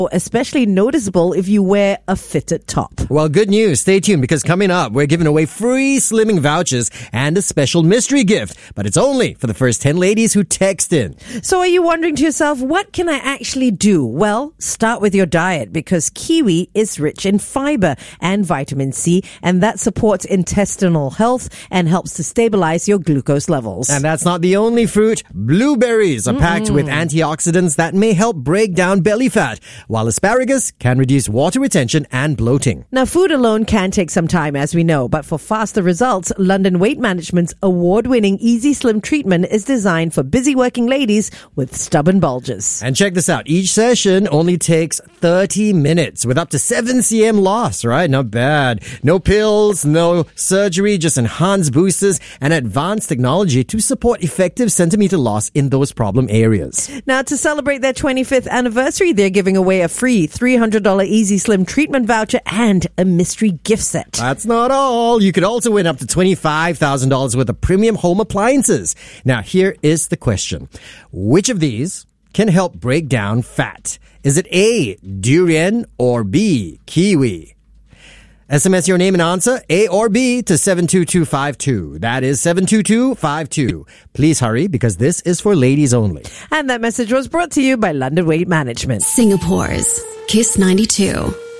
especially noticeable if you wear a fitted top. Well, good news. Stay tuned because coming up, we're giving away free slimming vouchers and a special mystery gift. But it's only for the first 10 ladies who text in. So are you wondering to yourself, what can I actually do? Well, start with your diet because kiwi is rich in fiber and vitamin C, and that supports intestinal health and helps to stabilize your glucose levels. And that's not the only fruit. Blueberries are packed with antioxidants that may help break down belly fat, while asparagus can reduce water retention and bloating. Now, food alone can take some time, as we know, but for faster results, London Weight Management's award-winning Easy Slim treatment is designed for busy working ladies with stubborn bulges. And check this out. Each session only takes 30 minutes with up to 7 cm loss, right? Not bad. No pills, no surgery, just enhanced boosters and advanced technology to support effective centimeter loss in those problem areas. Now, to celebrate their 25th anniversary, they're giving away a free $300 Easy Slim treatment voucher and a mystery gift set. That's not all. You could also win up to $25,000 worth of premium home appliances. Now, here is the question. Which of these can help break down fat? Is it A, durian, or B, kiwi? SMS your name and answer, A or B, to 72252. That is 72252. Please hurry because this is for ladies only. And that message was brought to you by London Weight Management. Singapore's Kiss 92.